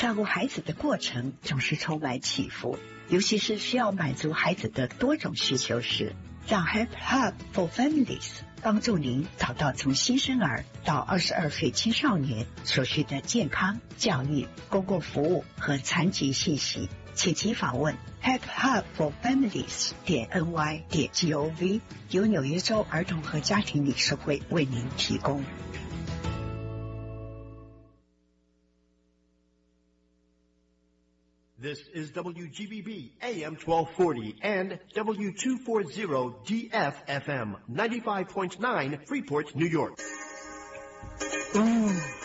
照顾孩子的过程总是充满起伏，尤其是需要满足孩子的多种需求时，让 Help Hub for Families 帮助您找到从新生儿到22岁青少年所需的健康、教育、公共服务和残疾信息，请即访问 helphubforfamilies.ny.gov， 由纽约州儿童和家庭理事会为您提供。 This is WGBB AM 1240 and W240 DFFM 95.9 Freeport, New York.